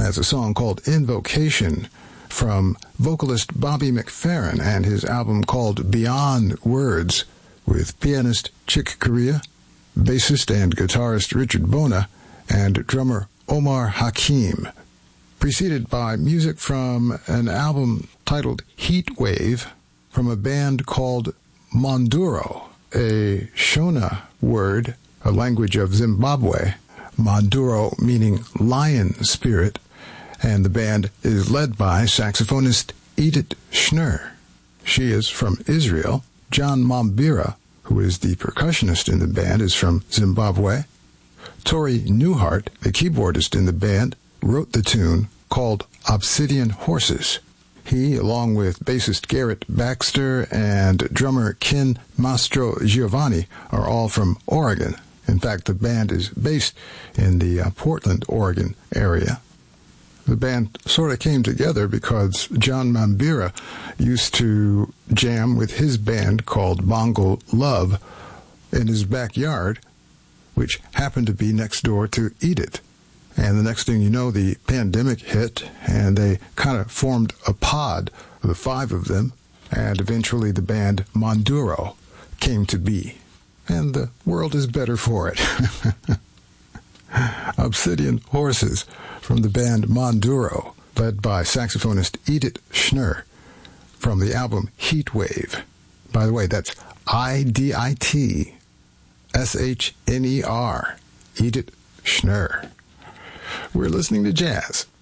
That's a song called Invocation from vocalist Bobby McFerrin and his album called Beyond Words with pianist Chick Corea, bassist and guitarist Richard Bona, and drummer Omar Hakim. Preceded by music from an album titled Heat Wave from a band called Monduro, a Shona word, a language of Zimbabwe, Monduro meaning lion spirit, and the band is led by saxophonist Edith Schnur. She is from Israel. John Mambira, who is the percussionist in the band, is from Zimbabwe. Tori Newhart, the keyboardist in the band, wrote the tune called Obsidian Horses. He, along with bassist Garrett Baxter and drummer Ken Mastro Giovanni, are all from Oregon. In fact, the band is based in the Portland, Oregon area. The band sort of came together because John Mambira used to jam with his band called Bongo Love in his backyard, which happened to be next door to Edith. And the next thing you know, the pandemic hit, and they kind of formed a pod, the five of them, and eventually the band Monduro came to be. And the world is better for it. Obsidian Horses from the band Monduro, led by saxophonist Edith Schnur, from the album Heat Wave. By the way, that's Iditshner, Edith Schnur. We're listening to jazz